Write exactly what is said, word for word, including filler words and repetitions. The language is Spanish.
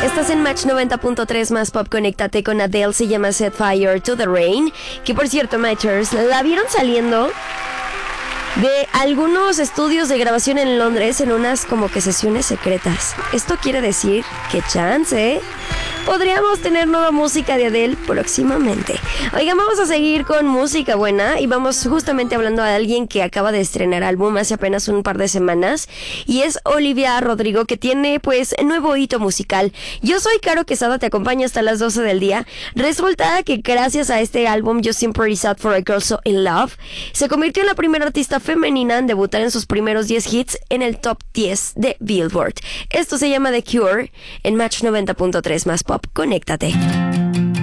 Estás en Match noventa punto tres más Pop. Conéctate con Adele, se llama Set Fire to the Rain. Que por cierto, Matchers, la vieron saliendo de algunos estudios de grabación en Londres en unas como que sesiones secretas. Esto quiere decir que chance, ¿eh? Podríamos tener nueva música de Adele próximamente. Oigan, vamos a seguir con música buena y vamos justamente hablando de alguien que acaba de estrenar álbum hace apenas un par de semanas y es Olivia Rodrigo, que tiene pues nuevo hito musical. Yo soy Caro Quesada, te acompaño hasta las doce del día. Resulta que gracias a este álbum Just Pretty Sad for a Girl So In Love se convirtió en la primera artista femenina en debutar en sus primeros diez hits en el top diez de Billboard. Esto se llama The Cure en Match noventa punto tres más Pop. Conéctate.